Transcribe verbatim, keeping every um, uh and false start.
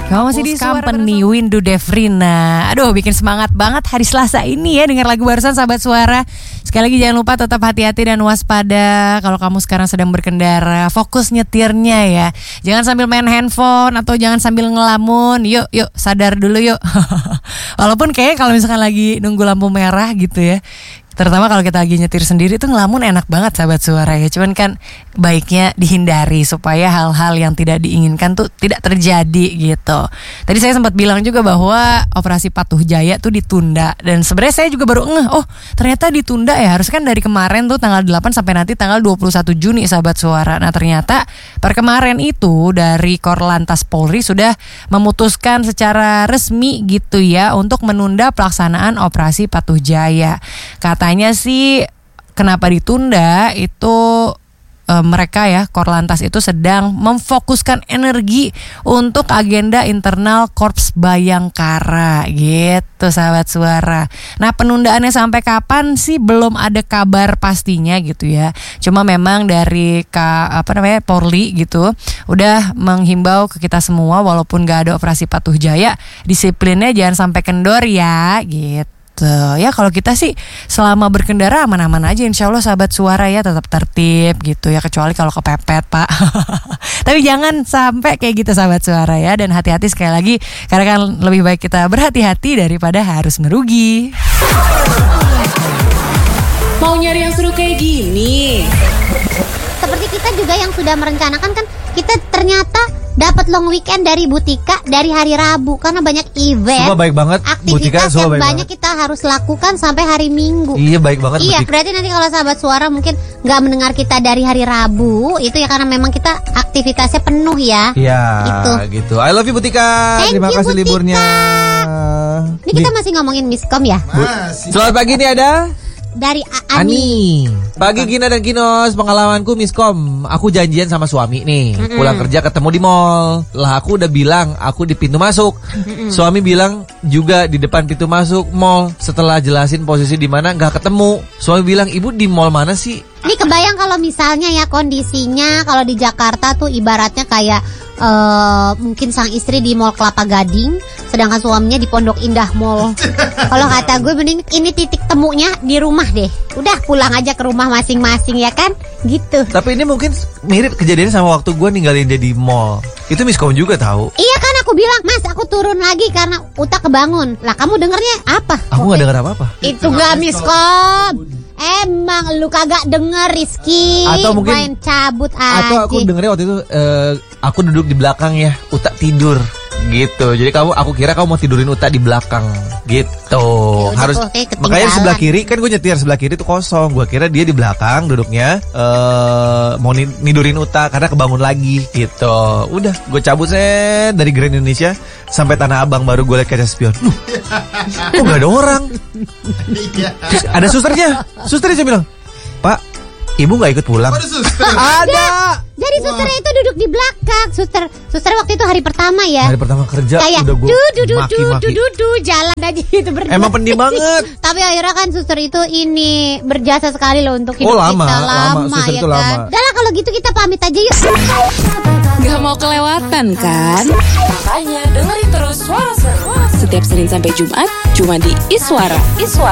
Kamu masih di Company, Windu Devrina. Aduh, bikin semangat banget hari Selasa ini ya dengar lagu barusan sahabat suara. Sekali lagi jangan lupa tetap hati-hati dan waspada kalau kamu sekarang sedang berkendara. Fokus nyetirnya ya. Jangan sambil main handphone atau jangan sambil ngelamun. Yuk, yuk sadar dulu yuk. Walaupun kayak kalau misalkan lagi nunggu lampu merah gitu ya. Terutama kalau kita lagi nyetir sendiri tuh ngelamun enak banget sahabat suara ya. Cuman kan baiknya dihindari supaya hal-hal yang tidak diinginkan tuh tidak terjadi gitu. Tadi saya sempat bilang juga bahwa operasi Patuh Jaya tuh ditunda. Dan sebenarnya saya juga baru ngeh, oh ternyata ditunda ya. Harusnya kan dari kemarin tuh tanggal delapan sampai nanti tanggal dua puluh satu Juni sahabat suara. Nah ternyata per kemarin itu dari Korlantas Polri sudah memutuskan secara resmi gitu ya untuk menunda pelaksanaan operasi Patuh Jaya. Kata Katanya sih kenapa ditunda itu e, mereka ya Korlantas itu sedang memfokuskan energi untuk agenda internal Korps Bayangkara gitu sahabat suara. Nah penundaannya sampai kapan sih belum ada kabar pastinya gitu ya. Cuma memang dari ka, apa namanya Polri gitu udah menghimbau ke kita semua walaupun gak ada operasi Patuh Jaya disiplinnya jangan sampai kendor ya gitu. Ya kalau kita sih selama berkendara aman-aman aja insya Allah sahabat suara ya tetap tertib gitu ya kecuali kalau kepepet pak. Tapi jangan sampai kayak gitu sahabat suara ya dan hati-hati sekali lagi karena kan lebih baik kita berhati-hati daripada harus merugi. Mau nyari yang seru kayak gini? Seperti kita juga yang sudah merencanakan kan kita ternyata dapat long weekend dari Butika dari hari Rabu karena banyak event. Semua baik banget. Aktivitas Butika, yang baik banyak banget. Kita harus lakukan sampai hari Minggu. Iya baik banget. Iya Butika. Berarti nanti kalau sahabat suara mungkin nggak mendengar kita dari hari Rabu itu ya karena memang kita aktivitasnya penuh ya. Iya. Gitu. Gitu. I love you Butika. Thank Terima you, kasih Butika. liburnya. Ini kita masih ngomongin miskom ya. Masih. Selamat pagi nih ada. Dari A- Ani. Ani. Pagi Gina dan Kinos, pengalamanku miskom. Aku janjian sama suami nih. Mm-mm. Pulang kerja ketemu di mall. Lah aku udah bilang aku di pintu masuk. Mm-mm. Suami bilang juga di depan pintu masuk mall. Setelah jelasin posisi di mana nggak ketemu. Suami bilang ibu di mall mana sih? Ini kebayang kalau misalnya ya kondisinya kalau di Jakarta tuh ibaratnya kayak uh, mungkin sang istri di Mall Kelapa Gading, sedangkan suaminya di Pondok Indah Mall. Kalau kata gue mending ini titik temunya di rumah deh. Udah pulang aja ke rumah masing-masing ya kan, gitu. Tapi ini mungkin mirip kejadiannya sama waktu gue ninggalin dia di mall. Itu miskom juga tahu. Iya kan aku bilang, Mas aku turun lagi karena Uta kebangun. Lah kamu dengernya apa? Aku nggak dengar apa-apa. Itu gak miskom. Emang lu kagak denger Rizky. Atau mungkin main cabut aja. Atau aku dengernya waktu itu uh, aku duduk di belakang ya, Uta tidur gitu. Jadi kamu aku kira kamu mau tidurin Uta di belakang gitu. Ya, harus tuh, makanya sebelah kiri kan gue nyetir sebelah kiri tuh kosong. Gue kira dia di belakang duduknya uh, mau nidurin Uta karena kebangun lagi gitu. Udah gue cabut set dari Grand Indonesia sampai Tanah Abang baru gue liat kaca spion. Loh, kok gak ada orang? Terus ada susternya. Susternya saya bilang, Pak, ibu gak ikut pulang? Ada. Jadi susternya itu duduk di belakang. Suster, suster waktu itu hari pertama ya. Hari pertama kerja kayak udah gue du du du du maki-maki. du du jalan aja gitu berdua. Emang pendiam banget. Tapi akhirnya kan suster itu ini berjasa sekali loh untuk hidup Oh, lama, kita lama, lama suster ya itu kan. lama. Udah lah kalau gitu kita pamit aja yuk. Gak mau kelewatan kan? Makanya dengerin terus Suara Seru setiap Senin sampai Jumat cuma di Iswara. Iswara.